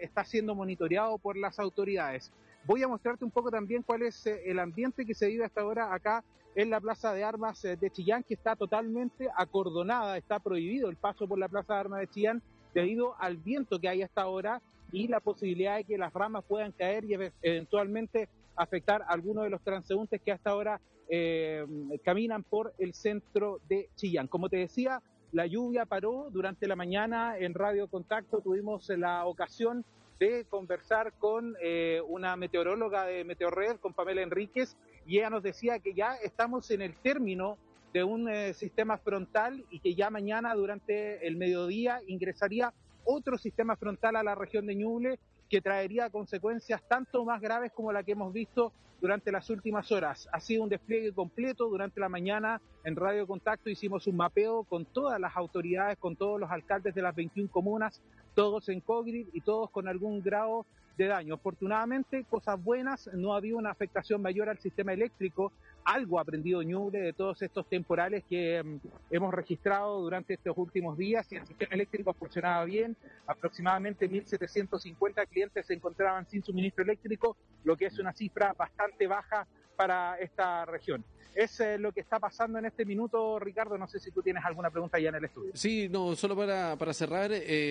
está siendo monitoreado por las autoridades. Voy a mostrarte un poco también cuál es el ambiente que se vive hasta ahora acá en la Plaza de Armas de Chillán, que está totalmente acordonada, está prohibido el paso por la Plaza de Armas de Chillán debido al viento que hay hasta ahora y la posibilidad de que las ramas puedan caer y eventualmente afectar a algunos de los transeúntes que hasta ahora caminan por el centro de Chillán. Como te decía, la lluvia paró durante la mañana. En Radio Contacto tuvimos la ocasión de conversar con una meteoróloga de Meteorred, con Pamela Enríquez, y ella nos decía que ya estamos en el término de un sistema frontal y que ya mañana durante el mediodía ingresaría otro sistema frontal a la región de Ñuble que traería consecuencias tanto más graves como la que hemos visto durante las últimas horas. Ha sido un despliegue completo durante la mañana. En Radio Contacto hicimos un mapeo con todas las autoridades, con todos los alcaldes de las 21 comunas, todos en COVID y todos con algún grado de daño. Afortunadamente, cosas buenas, no ha habido una afectación mayor al sistema eléctrico. Algo ha aprendido Ñuble de todos estos temporales que hemos registrado durante estos últimos días, y el sistema eléctrico funcionaba bien. Aproximadamente 1.750 clientes se encontraban sin suministro eléctrico, lo que es una cifra bastante baja para esta región. Es lo que está pasando en este minuto, Ricardo. No sé si tú tienes alguna pregunta ya en el estudio. Sí, no, solo para cerrar,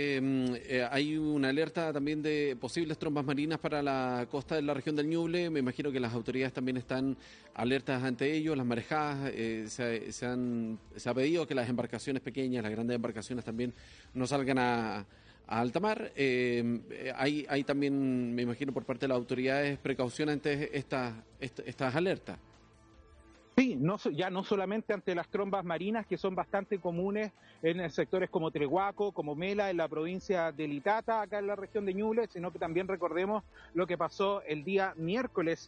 hay una alerta también de posibles trombas marinas para la costa de la región del Ñuble. Me imagino que las autoridades también están alertas ante ello, las marejadas. Se ha pedido que las embarcaciones pequeñas, las grandes embarcaciones también no salgan a alta mar. Hay también, me imagino, por parte de las autoridades precaución ante estas alertas. Sí, ya no solamente ante las trombas marinas, que son bastante comunes en sectores como Trehuaco, como Mela, en la provincia de Litata, acá en la región de Ñuble, sino que también recordemos lo que pasó el día miércoles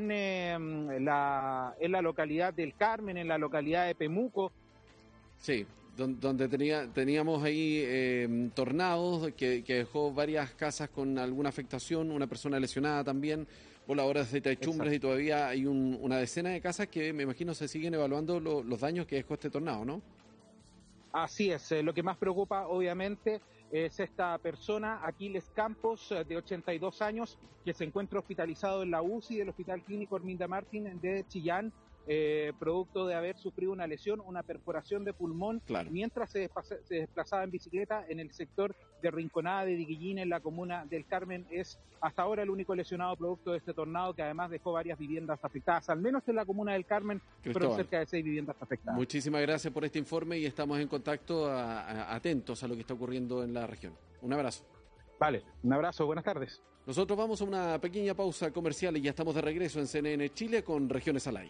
en la localidad del Carmen, en la localidad de Pemuco. Sí, donde teníamos ahí tornados que dejó varias casas con alguna afectación, una persona lesionada también, voladores de techumbres. Exacto. Y todavía hay una decena de casas que me imagino se siguen evaluando los daños que dejó este tornado, ¿no? Así es, lo que más preocupa obviamente es esta persona, Aquiles Campos, de 82 años, que se encuentra hospitalizado en la UCI del Hospital Clínico Herminda Martín de Chillán, producto de haber sufrido una lesión, una perforación de pulmón, claro, mientras se desplazaba en bicicleta en el sector de Rinconada de Diguillín, en la comuna del Carmen. Es hasta ahora el único lesionado producto de este tornado, que además dejó varias viviendas afectadas, al menos en la comuna del Carmen, pero cerca de 6 viviendas afectadas. Muchísimas gracias por este informe y estamos en contacto, atentos a lo que está ocurriendo en la región. Un abrazo. Vale, un abrazo, buenas tardes. Nosotros vamos a una pequeña pausa comercial y ya estamos de regreso en CNN Chile con Regiones al Aire.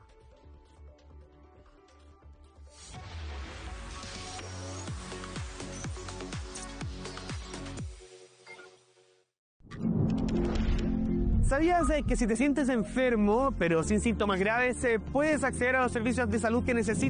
¿Sabías que si te sientes enfermo, pero sin síntomas graves, puedes acceder a los servicios de salud que necesitas?